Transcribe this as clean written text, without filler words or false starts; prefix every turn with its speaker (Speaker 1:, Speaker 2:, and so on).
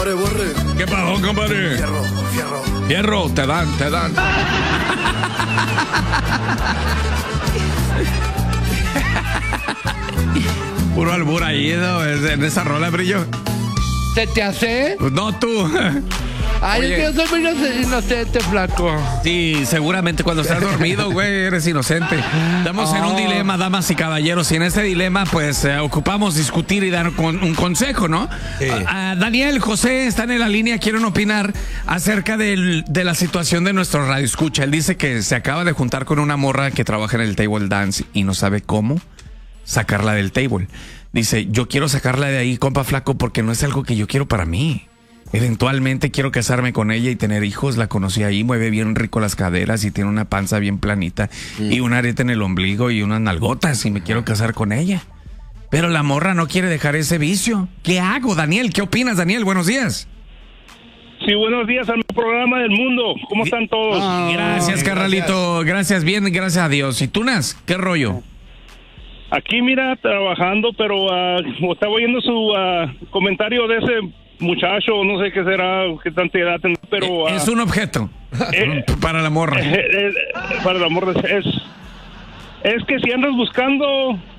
Speaker 1: Compadre Borre.
Speaker 2: ¿Qué pasó, compadre?
Speaker 1: Fierro.
Speaker 2: Fierro, te dan. Puro albur ahí, ¿no? En esa rola, Brillo.
Speaker 3: ¿Se te hace?
Speaker 2: Pues no, tú.
Speaker 3: Ay,
Speaker 2: Oye.
Speaker 3: es que yo soy muy inocente, flaco.
Speaker 2: Sí, seguramente cuando estás dormido, güey, eres inocente. Estamos en un dilema, damas y caballeros, y en ese dilema, pues, ocupamos discutir y dar un consejo, ¿no?
Speaker 1: Sí.
Speaker 2: Daniel, José, están en la línea, quieren opinar acerca de la situación de nuestro radio escucha. Él dice que se acaba de juntar con una morra que trabaja en el table dance y no sabe cómo sacarla del table. Dice, yo quiero sacarla de ahí, compa flaco, porque no es algo que yo quiero para mí. Eventualmente quiero casarme con ella y tener hijos. La conocí ahí, mueve bien rico las caderas y tiene una panza bien planita y un arete en el ombligo y unas nalgotas y me quiero casar con ella. Pero la morra no quiere dejar ese vicio. ¿Qué hago, Daniel? ¿Qué opinas, Daniel? Buenos días.
Speaker 4: Sí, buenos días al programa del mundo. ¿Cómo están todos?
Speaker 2: Gracias, carnalito. Gracias, bien, gracias a Dios. ¿Y tú, Nas? ¿Qué rollo?
Speaker 4: Aquí, mira, trabajando, pero estaba oyendo su comentario de ese muchacho, no sé qué será, qué tanta edad tendrá, pero...
Speaker 2: Es un objeto para la morra.
Speaker 4: Para el amor de... Es que si andas buscando